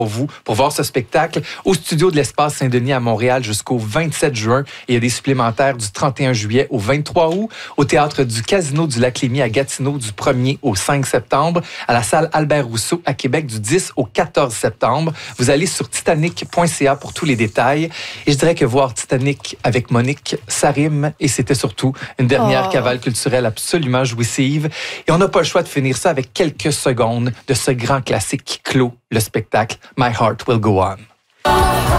pour vous pour voir ce spectacle au studio de l'Espace Saint-Denis à Montréal jusqu'au 27 juin. Et il y a des supplémentaires du 31 juillet au 23 août, au Théâtre du Casino du Lac-Lémy à Gatineau du 1er au 5 septembre, à la salle Albert Rousseau à Québec du 10 au 14 septembre. Vous allez sur titanic.ca pour tous les détails. Et je dirais que voir Titanic avec Monique, ça rime et c'était surtout une dernière cavale culturelle absolument jouissive. Et on n'a pas le choix de finir ça avec quelques secondes de ce grand classique qui clôt le spectacle My Heart Will Go On.